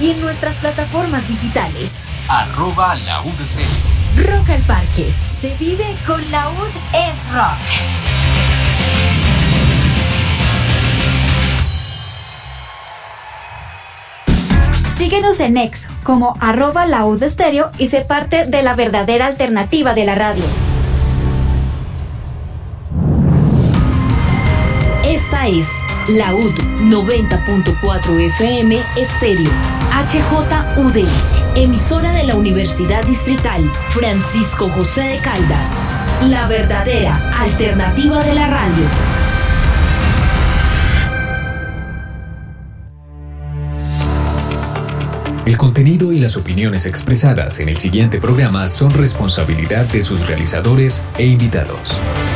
y en nuestras plataformas digitales. @la UDC. Rock al Parque. Se vive con la UD es rock. Síguenos en X como @laudestéreo y sé parte de la verdadera alternativa de la radio. Esta es la UD 90.4 FM Estéreo, HJUD, emisora de la Universidad Distrital Francisco José de Caldas, la verdadera alternativa de la radio. El contenido y las opiniones expresadas en el siguiente programa son responsabilidad de sus realizadores e invitados.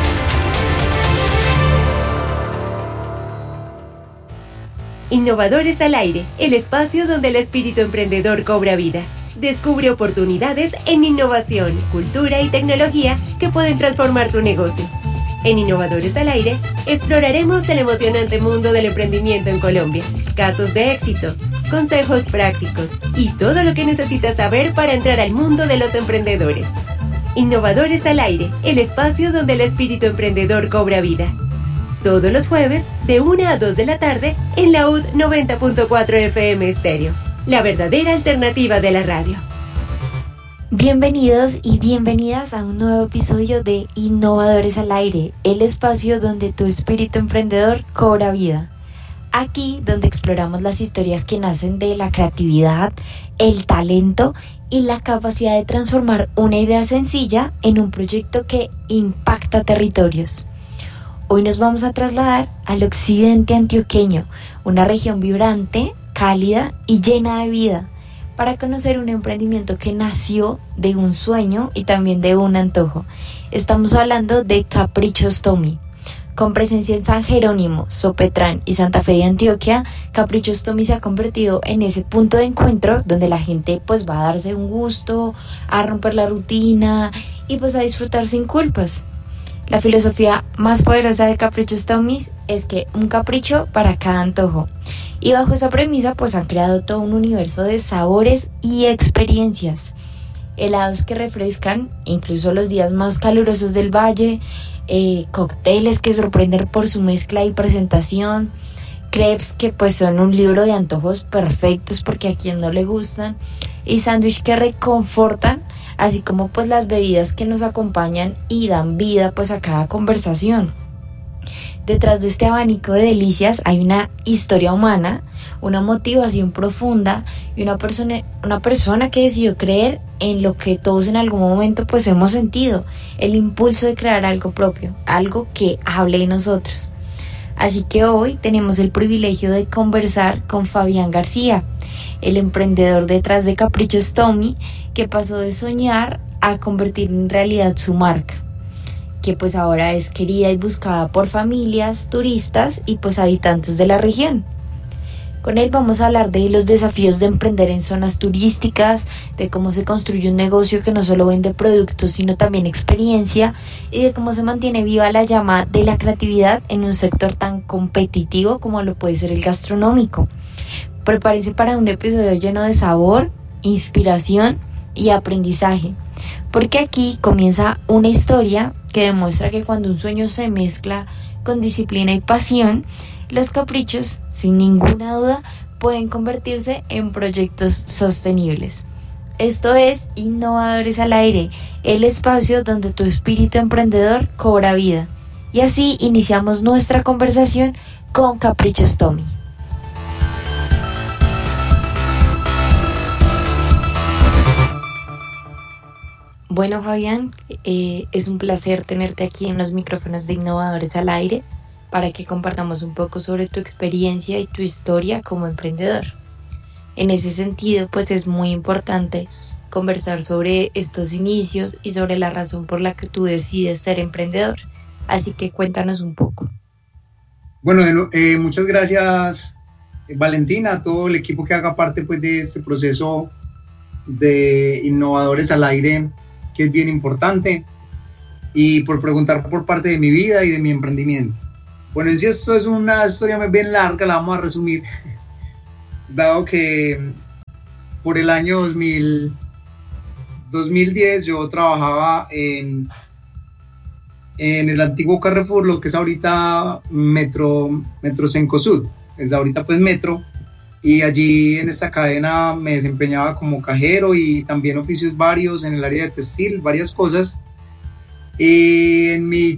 Innovadores al Aire, el espacio donde el espíritu emprendedor cobra vida. Descubre oportunidades en innovación, cultura y tecnología que pueden transformar tu negocio. En Innovadores al Aire, exploraremos el emocionante mundo del emprendimiento en Colombia, casos de éxito, consejos prácticos y todo lo que necesitas saber para entrar al mundo de los emprendedores. Innovadores al Aire, el espacio donde el espíritu emprendedor cobra vida. Todos los jueves, de 1 a 2 de la tarde, en la UD 90.4 FM Estéreo, la verdadera alternativa de la radio. Bienvenidos y bienvenidas a un nuevo episodio de Innovadores al Aire, el espacio donde tu espíritu emprendedor cobra vida. Aquí donde exploramos las historias que nacen de la creatividad, el talento y la capacidad de transformar una idea sencilla en un proyecto que impacta territorios. Hoy nos vamos a trasladar al occidente antioqueño, una región vibrante, cálida y llena de vida, para conocer un emprendimiento que nació de un sueño y también de un antojo. Estamos hablando de Caprichos Tommy. Con presencia en San Jerónimo, Sopetrán y Santa Fe de Antioquia, Caprichos Tommy se ha convertido en ese punto de encuentro donde la gente pues va a darse un gusto, a romper la rutina y pues a disfrutar sin culpas. La filosofía más poderosa de Caprichos Tommy es que un capricho para cada antojo. Y bajo esa premisa pues han creado todo un universo de sabores y experiencias. Helados que refrescan, incluso los días más calurosos del valle, cócteles que sorprenden por su mezcla y presentación, crepes que pues son un libro de antojos perfectos porque a quien no le gustan, y sándwich que reconfortan, así como pues las bebidas que nos acompañan y dan vida pues a cada conversación. Detrás de este abanico de delicias hay una historia humana, una motivación profunda y una persona que decidió creer en lo que todos en algún momento pues hemos sentido, el impulso de crear algo propio, algo que hable de nosotros. Así que hoy tenemos el privilegio de conversar con Fabián García, el emprendedor detrás de Caprichos Tommy, que pasó de soñar a convertir en realidad su marca, que pues ahora es querida y buscada por familias, turistas y pues habitantes de la región. Con él vamos a hablar de los desafíos de emprender en zonas turísticas, de cómo se construye un negocio que no solo vende productos sino también experiencia, y de cómo se mantiene viva la llama de la creatividad en un sector tan competitivo como lo puede ser el gastronómico. Prepárense para un episodio lleno de sabor, inspiración y aprendizaje, porque aquí comienza una historia que demuestra que cuando un sueño se mezcla con disciplina y pasión, los caprichos, sin ninguna duda, pueden convertirse en proyectos sostenibles. Esto es Innovadores al Aire, el espacio donde tu espíritu emprendedor cobra vida. Y así iniciamos nuestra conversación con Caprichos Tommy. Bueno, Fabián, es un placer tenerte aquí en los micrófonos de Innovadores al Aire para que compartamos un poco sobre tu experiencia y tu historia como emprendedor. En ese sentido, pues es muy importante conversar sobre estos inicios y sobre la razón por la que tú decides ser emprendedor. Así que cuéntanos un poco. Bueno, muchas gracias, Valentina, a todo el equipo que haga parte pues, de este proceso de Innovadores al Aire, que es bien importante, y por preguntar por parte de mi vida y de mi emprendimiento. Bueno, en sí esto es una historia bien larga, la vamos a resumir, dado que por el año 2010 yo trabajaba en el antiguo Carrefour, lo que es ahorita Metro Cencosud, es ahorita pues Metro, y allí en esta cadena me desempeñaba como cajero y también oficios varios en el área de textil, varias cosas. Y en mí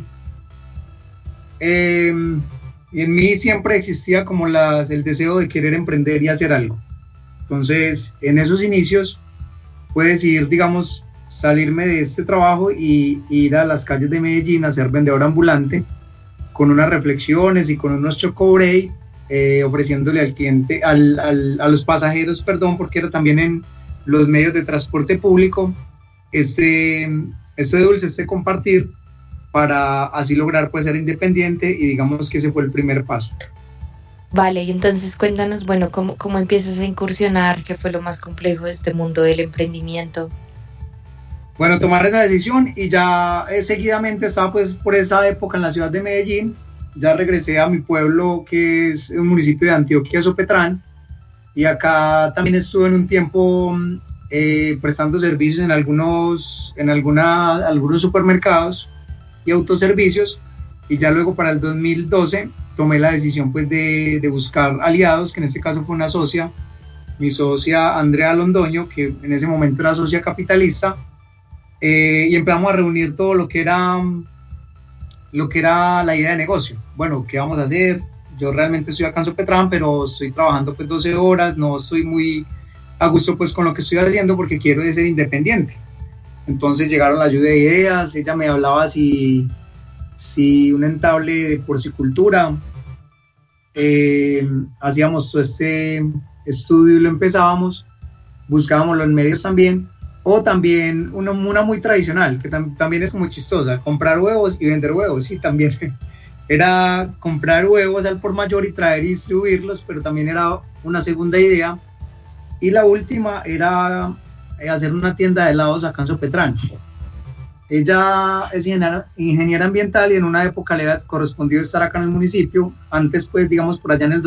siempre existía como el deseo de querer emprender y hacer algo. Entonces, en esos inicios, pude decidir, digamos, salirme de este trabajo y ir a las calles de Medellín a ser vendedor ambulante, con unas reflexiones y con unos choco break, ofreciéndole al cliente, a los pasajeros, porque era también en los medios de transporte público, este dulce, este compartir, para así lograr pues ser independiente, y digamos que ese fue el primer paso. Vale, y entonces cuéntanos, bueno, ¿cómo empiezas a incursionar? ¿Qué fue lo más complejo de este mundo del emprendimiento? Bueno, tomar esa decisión, y ya seguidamente estaba pues por esa época en la ciudad de Medellín. Ya regresé a mi pueblo, que es un municipio de Antioquia, Sopetrán, y acá también estuve en un tiempo prestando servicios en algunos supermercados y autoservicios, y ya luego para el 2012 tomé la decisión pues de buscar aliados, que en este caso fue una socia, mi socia Andrea Londoño, que en ese momento era socia capitalista, y empezamos a reunir todo lo que era la idea de negocio. Bueno, ¿qué vamos a hacer? Yo realmente estoy acá en Sopetrán, pero estoy trabajando pues 12 horas, no estoy muy a gusto pues con lo que estoy haciendo, porque quiero ser independiente. Entonces llegaron la lluvia de ideas, ella me hablaba si un entable de porcicultura, hacíamos todo este estudio y lo empezábamos, buscábamos los medios también, o también una muy tradicional, que también es como chistosa, comprar huevos y vender huevos. Sí, también era comprar huevos al por mayor y traer y distribuirlos, pero también era una segunda idea. Y la última era hacer una tienda de helados acá en Sopetrán. Ella es ingeniera ambiental, y en una época le había correspondido estar acá en el municipio, antes pues digamos por allá en el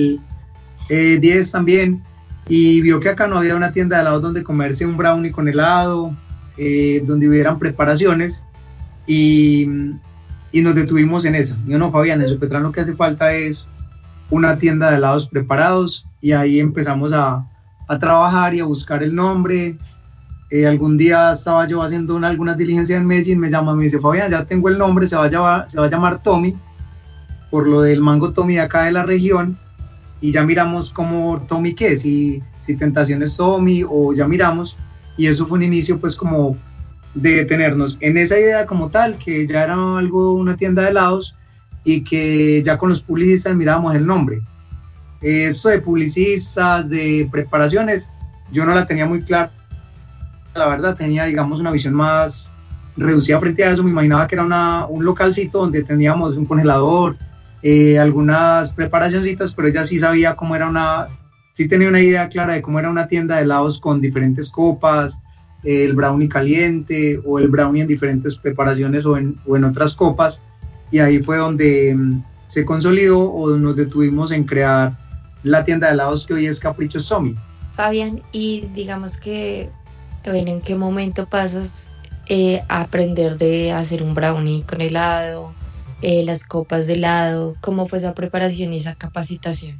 2010 también, y vio que acá no había una tienda de helados donde comerse un brownie con helado, donde hubieran preparaciones, y nos detuvimos en esa. Yo no, Fabián, en Sopetrán lo que hace falta es una tienda de helados preparados, y ahí empezamos a trabajar y a buscar el nombre. Algún día estaba yo haciendo algunas diligencias en Medellín, me llama, me dice, Fabián, ya tengo el nombre, se va a llamar Tommy, por lo del mango Tommy de acá de la región, y ya miramos como Tommy qué, si Tentaciones Tommy, o ya miramos, y eso fue un inicio pues como de detenernos en esa idea como tal, que ya era una tienda de helados, y que ya con los publicistas mirábamos el nombre. Eso de publicistas, de preparaciones, yo no la tenía muy clara, la verdad. Tenía, digamos, una visión más reducida frente a eso. Me imaginaba que era un localcito donde teníamos un congelador, algunas preparacioncitas, pero ella sí sabía cómo era sí tenía una idea clara de cómo era una tienda de helados con diferentes copas, el brownie caliente o el brownie en diferentes preparaciones o en otras copas, y ahí fue donde se consolidó, o nos detuvimos en crear la tienda de helados que hoy es Caprichos Tommy. Fabián, y digamos que, bueno, ¿en qué momento pasas a aprender de hacer un brownie con helado, las copas de helado? ¿Cómo fue esa preparación y esa capacitación?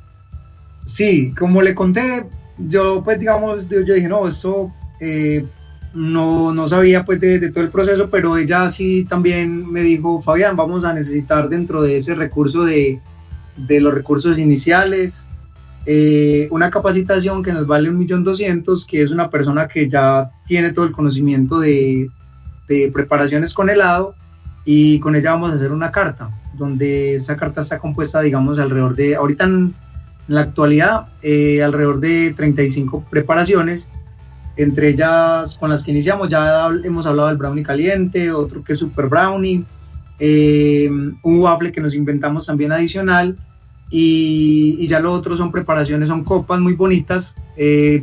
Sí, como le conté, yo pues digamos, yo dije, no, esto no sabía pues de todo el proceso, pero ella sí también me dijo, Fabián, vamos a necesitar dentro de ese recurso de los recursos iniciales, una capacitación que nos vale 1.200.000, que es una persona que ya tiene todo el conocimiento de preparaciones con helado, y con ella vamos a hacer una carta, donde esa carta está compuesta, digamos, alrededor de, ahorita en la actualidad, alrededor de 35 preparaciones, entre ellas con las que iniciamos. Ya hemos hablado del brownie caliente, otro que es super brownie, un waffle que nos inventamos también adicional, y ya lo otro son preparaciones, son copas muy bonitas, que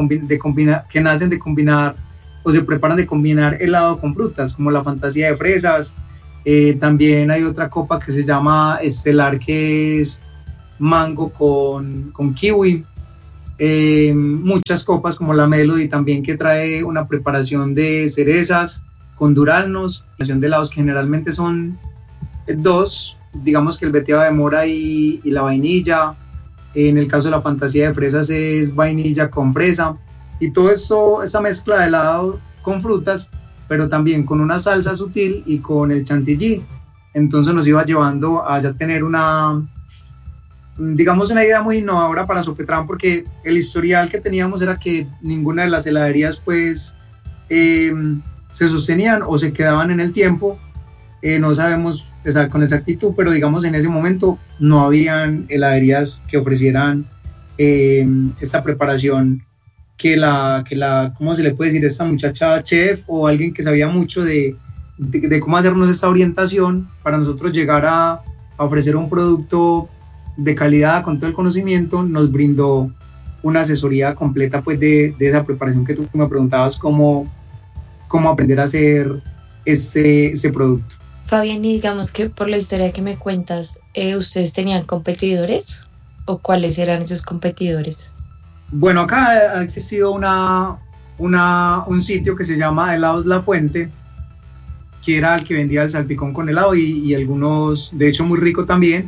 nacen de combinar, o se preparan de combinar helado con frutas, como la fantasía de fresas. También hay otra copa que se llama Estelar, que es mango con kiwi. muchas copas como la Melody también, que trae una preparación de cerezas con duraznos, de helados que generalmente son dos, digamos que el veteado de mora y la vainilla. En el caso de la fantasía de fresas es vainilla con fresa, y todo esto, esta mezcla de helado con frutas, pero también con una salsa sutil y con el chantilly. Entonces nos iba llevando a ya tener una idea muy innovadora para Sopetran, porque el historial que teníamos era que ninguna de las heladerías pues se sostenían o se quedaban en el tiempo. No sabemos con exactitud, pero digamos en ese momento no habían heladerías que ofrecieran esta preparación que ¿cómo se le puede decir? Esta muchacha chef o alguien que sabía mucho de cómo hacernos esta orientación para nosotros llegar a ofrecer un producto de calidad con todo el conocimiento. Nos brindó una asesoría completa pues de esa preparación que tú me preguntabas, cómo aprender a hacer este producto. Fabián, y digamos que por la historia que me cuentas, ¿ustedes tenían competidores o cuáles eran esos competidores? Bueno, acá ha existido un sitio que se llama Helados La Fuente, que era el que vendía el salpicón con helado y algunos, de hecho muy rico también.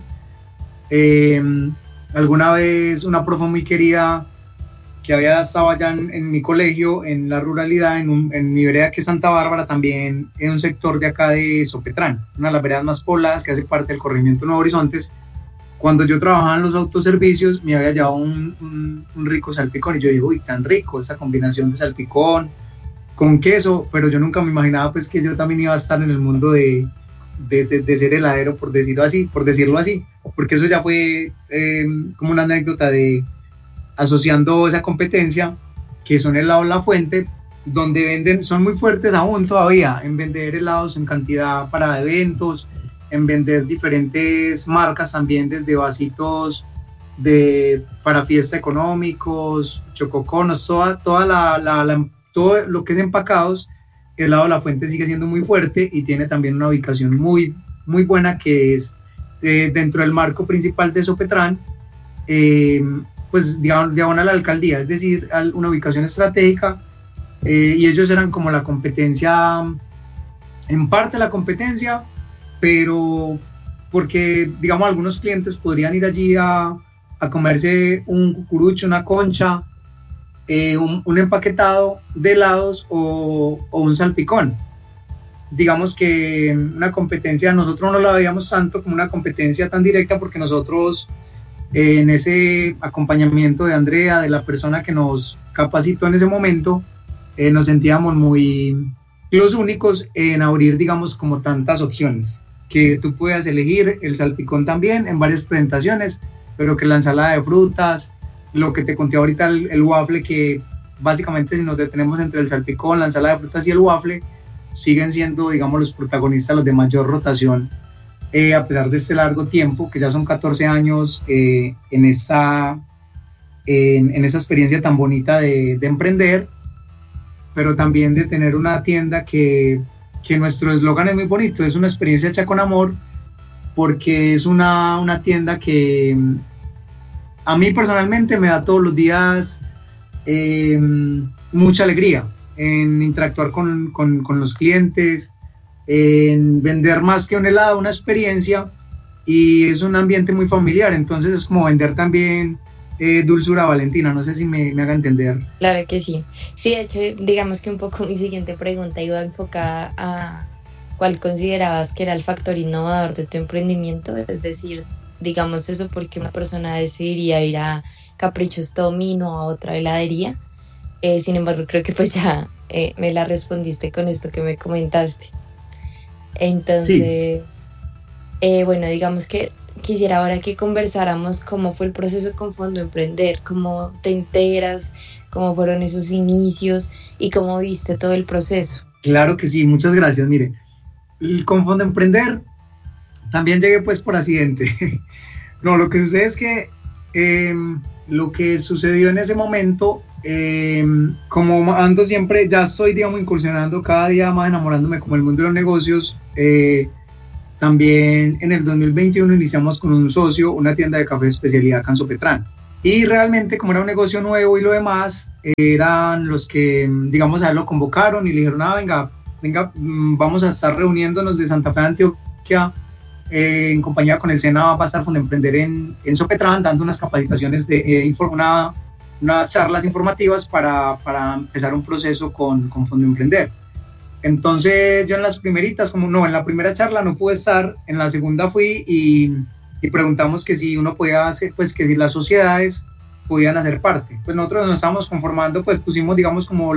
Alguna vez una profe muy querida que había estado allá en mi colegio, en la ruralidad, en mi vereda que es Santa Bárbara, también en un sector de acá de Sopetran, una de las veredas más pobladas que hace parte del corregimiento Nuevo Horizontes. Cuando yo trabajaba en los autoservicios, me había llevado un rico salpicón, y yo digo, uy, tan rico esta combinación de salpicón con queso, pero yo nunca me imaginaba pues que yo también iba a estar en el mundo de ser heladero, por decirlo así, porque eso ya fue como una anécdota de asociando esa competencia, que son helados La Fuente, donde son muy fuertes aún todavía en vender helados en cantidad para eventos, en vender diferentes marcas también, desde vasitos para fiesta económicos, chococonos, todo lo que es empacados. El helado La Fuente sigue siendo muy fuerte y tiene también una ubicación muy, muy buena, que es dentro del marco principal de Sopetran, pues diagonal a la alcaldía, es decir, una ubicación estratégica, y ellos eran como la competencia, en parte la competencia, pero porque digamos algunos clientes podrían ir allí a comerse un cucurucho, una concha, un empaquetado de helados o un salpicón. Digamos que una competencia, nosotros no la veíamos tanto como una competencia tan directa, porque nosotros en ese acompañamiento de Andrea, de la persona que nos capacitó en ese momento, nos sentíamos muy los únicos en abrir, digamos, como tantas opciones, que tú puedas elegir el salpicón también en varias presentaciones, pero que la ensalada de frutas, lo que te conté ahorita, el waffle, que básicamente si nos detenemos entre el salpicón, la ensalada de frutas y el waffle, siguen siendo, digamos, los protagonistas, los de mayor rotación, a pesar de este largo tiempo, que ya son 14 años en esa experiencia tan bonita de emprender, pero también de tener una tienda que nuestro eslogan es muy bonito, es una experiencia hecha con amor, porque es una tienda que a mí personalmente me da todos los días mucha alegría en interactuar con los clientes, en vender más que un helado, una experiencia, y es un ambiente muy familiar. Entonces es como vender también dulzura, Valentina, no sé si me haga entender. Claro que sí. Sí, de hecho, digamos que un poco mi siguiente pregunta iba enfocada a cuál considerabas que era el factor innovador de tu emprendimiento, es decir, digamos eso, porque una persona decidiría ir a Caprichos Tommy, no a otra heladería. Sin embargo, creo que pues ya me la respondiste con esto que me comentaste. Entonces, sí. Bueno, digamos que quisiera ahora que conversáramos cómo fue el proceso con Fondo Emprender, cómo te enteras, cómo fueron esos inicios y cómo viste todo el proceso. Claro que sí, muchas gracias. Mire, con Fondo Emprender también llegué pues por accidente. No, lo que sucede es que lo que sucedió en ese momento, como ando siempre, ya estoy, digamos, incursionando cada día más, enamorándome como el mundo de los negocios. También en el 2021 iniciamos con un socio una tienda de café de especialidad acá en Sopetran. Y realmente, como era un negocio nuevo y lo demás, eran los que, digamos, a él lo convocaron y le dijeron, venga, vamos a estar reuniéndonos de Santa Fe de Antioquia, en compañía con el SENA va a estar Fondo Emprender en Sopetrán, dando unas capacitaciones, unas charlas informativas para empezar un proceso con Fondo Emprender. Entonces yo en las primeritas, en la primera charla no pude estar, en la segunda fui y preguntamos que si uno podía hacer, pues que si las sociedades podían hacer parte. Pues nosotros nos estábamos conformando, pues pusimos, digamos, como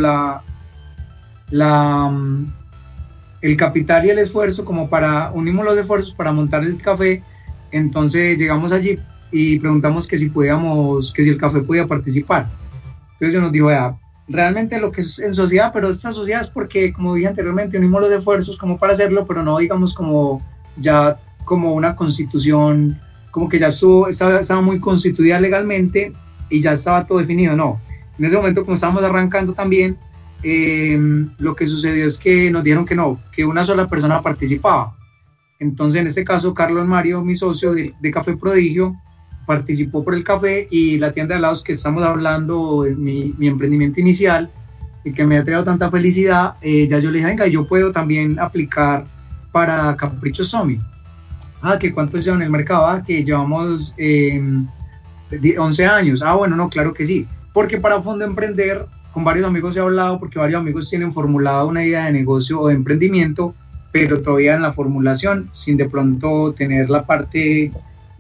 el capital y el esfuerzo, unimos los esfuerzos para montar el café. Entonces llegamos allí y preguntamos que si el café podía participar. Entonces yo nos dijo, realmente lo que es en sociedad, pero esta sociedad es porque, como dije anteriormente, unimos los esfuerzos como para hacerlo, pero no digamos como una constitución, como que ya estaba muy constituida legalmente y ya estaba todo definido, no. En ese momento, como estábamos arrancando también, lo que sucedió es que nos dijeron que no, que una sola persona participaba. Entonces, en este caso, Carlos Mario, mi socio de Café Prodigio, participó por el café, y la tienda de helados que estamos hablando, mi emprendimiento inicial, y que me ha traído tanta felicidad, ya yo le dije, venga, yo puedo también aplicar para Caprichos Somi. Que ¿cuántos llevan en el mercado? Que llevamos 11 años. Bueno, no, claro que sí. Porque para Fondo Emprender, con varios amigos he hablado, porque varios amigos tienen formulada una idea de negocio o de emprendimiento, pero todavía en la formulación, sin de pronto tener la parte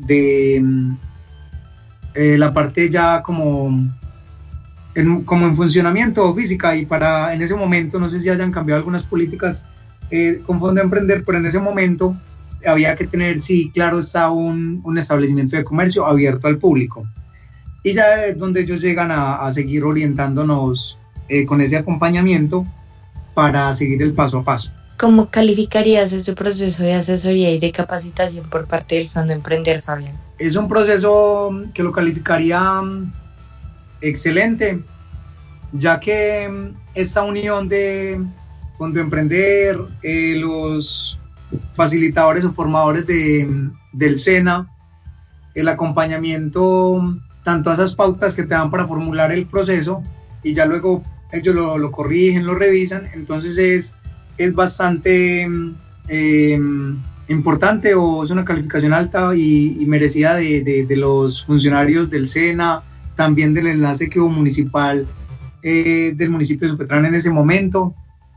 ya como en funcionamiento o física. Y en ese momento, no sé si hayan cambiado algunas políticas con Fondo Emprender, pero en ese momento había que tener, sí, claro, está un establecimiento de comercio abierto al público. Y ya es donde ellos llegan a seguir orientándonos con ese acompañamiento para seguir el paso a paso. ¿Cómo calificarías este proceso de asesoría y de capacitación por parte del Fondo Emprender, Fabián? Es un proceso que lo calificaría excelente, ya que esta unión de Fondo Emprender, los facilitadores o formadores del SENA, el acompañamiento tanto a esas pautas que te dan para formular el proceso, y ya luego ellos lo corrigen, lo revisan. Entonces es bastante importante, o es una calificación alta y merecida de los funcionarios del SENA, también del enlace que hubo municipal del municipio de Sopetrán en ese momento.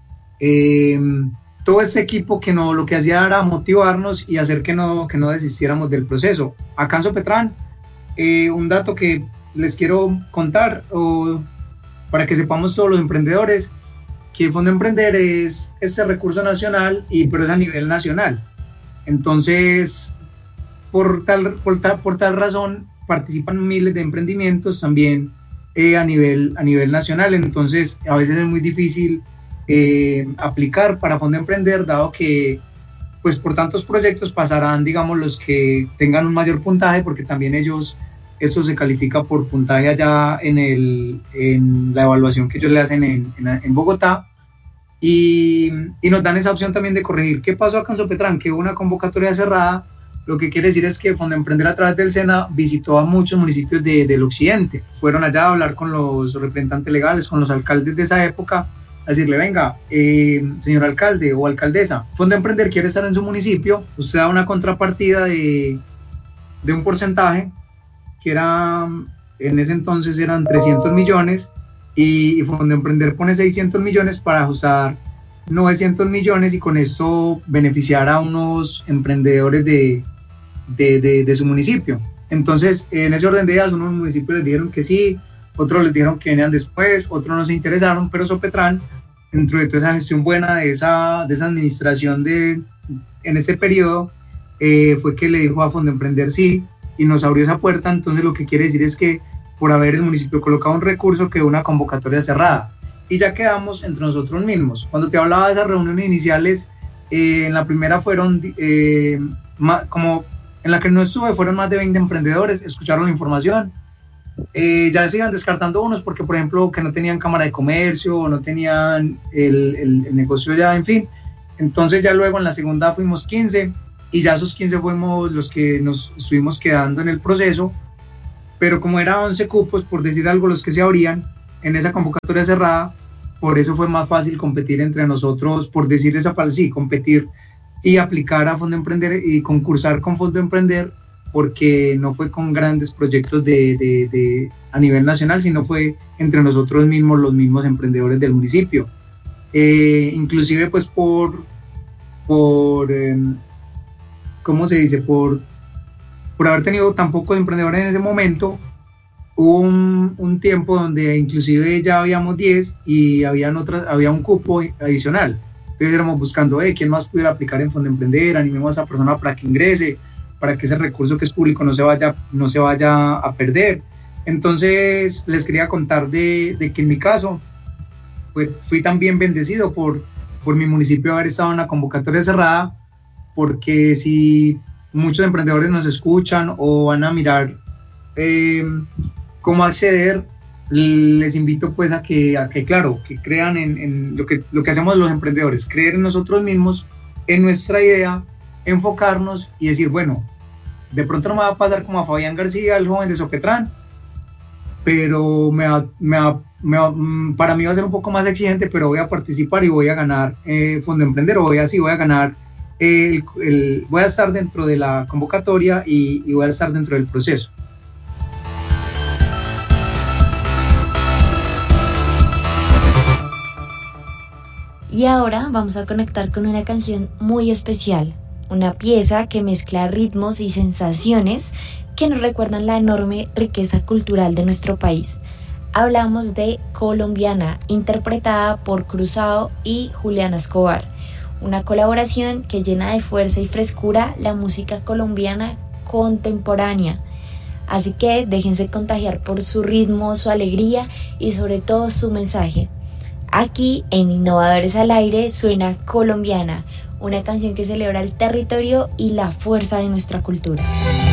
Todo ese equipo que lo que hacía era motivarnos y hacer que no desistiéramos del proceso. Acá en Sopetrán, un dato que les quiero contar, para que sepamos todos los emprendedores, que Fondo Emprender es este recurso nacional, pero es a nivel nacional. Entonces, por tal razón, participan miles de emprendimientos también a nivel nacional. Entonces, a veces es muy difícil aplicar para Fondo Emprender, dado que pues por tantos proyectos pasarán, digamos, los que tengan un mayor puntaje, porque también esto se califica por puntaje allá en la evaluación que ellos le hacen en Bogotá, y nos dan esa opción también de corregir. ¿Qué pasó acá en Sopetrán? Que hubo una convocatoria cerrada. Lo que quiere decir es que Fondo Emprender, a través del SENA, visitó a muchos municipios del occidente. Fueron allá a hablar con los representantes legales, con los alcaldes de esa época, a decirle, venga, señor alcalde o alcaldesa, Fondo Emprender quiere estar en su municipio, usted da una contrapartida de un porcentaje, que era, en ese entonces eran 300 millones, y Fondo Emprender pone 600 millones para ajustar 900 millones, y con esto beneficiar a unos emprendedores de su municipio. Entonces, en ese orden de ideas, unos municipios les dijeron que sí, otros les dijeron que venían después, otros no se interesaron, pero Sopetrán, dentro de toda esa gestión buena de esa administración en este periodo, fue que le dijo a Fondo Emprender sí, y nos abrió esa puerta. Entonces lo que quiere decir es que por haber el municipio colocado un recurso, quedó una convocatoria cerrada, y ya quedamos entre nosotros mismos. Cuando te hablaba de esas reuniones iniciales, en la primera fueron, como en la que no estuve, fueron más de 20 emprendedores, escucharon la información. Ya se iban descartando unos porque, por ejemplo, que no tenían cámara de comercio, o no tenían el negocio ya, en fin. Entonces ya luego en la segunda fuimos 15, y ya esos 15 fuimos los que nos estuvimos quedando en el proceso. pero como era 11 cupos, por decir algo, los que se abrían en esa convocatoria cerrada, por eso fue más fácil competir entre nosotros, por decir esa palabra, sí, competir y aplicar a Fondo Emprender y concursar con Fondo Emprender, porque no fue con grandes proyectos a nivel nacional, sino fue entre nosotros mismos, los mismos emprendedores del municipio. Inclusive pues por ¿cómo se dice? Por haber tenido tan pocos emprendedores en ese momento, hubo un tiempo donde inclusive ya habíamos 10 y había un cupo adicional. Entonces éramos buscando, ¿quién más pudiera aplicar en Fondo Emprender? Animemos a esa persona para que ingrese, para que ese recurso que es público no se vaya a perder. Entonces les quería contar de que en mi caso, pues fui también bendecido por mi municipio haber estado en la convocatoria cerrada, porque si muchos emprendedores nos escuchan o van a mirar cómo acceder, les invito pues a que claro, que crean en lo que hacemos los emprendedores, creer en nosotros mismos, en nuestra idea, enfocarnos y decir, bueno, de pronto no me va a pasar como a Fabián García, el joven de Sopetrán, pero para mí va a ser un poco más exigente, pero voy a participar y voy a ganar Fondo Emprender, voy a ganar, voy a estar dentro de la convocatoria y voy a estar dentro del proceso. Y ahora vamos a conectar con una canción muy especial, una pieza que mezcla ritmos y sensaciones que nos recuerdan la enorme riqueza cultural de nuestro país. Hablamos de Colombiana, interpretada por Cruzado y Juliana Escobar, una colaboración que llena de fuerza y frescura la música colombiana contemporánea. Así que déjense contagiar por su ritmo, su alegría y sobre todo su mensaje. Aquí en Innovadores al Aire suena Colombiana, una canción que celebra el territorio y la fuerza de nuestra cultura.